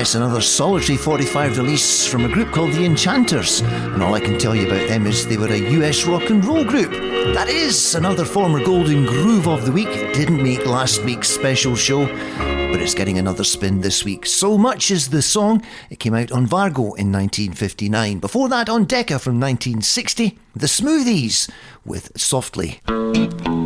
Yes, another solitary 45 release from a group called The Enchanters, and all I can tell you about them is they were a US rock and roll group. That is another former Golden Groove of the Week. It didn't make last week's special show, but it's getting another spin this week. So Much is the song. It came out on Vargo in 1959. Before that, on Decca from 1960, The Smoothies with Softly.